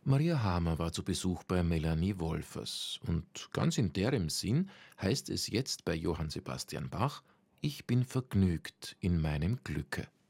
Maria Hamer war zu Besuch bei Melanie Wolfers und ganz in derem Sinn heißt es jetzt bei Johann Sebastian Bach: Ich bin vergnügt in meinem Glücke.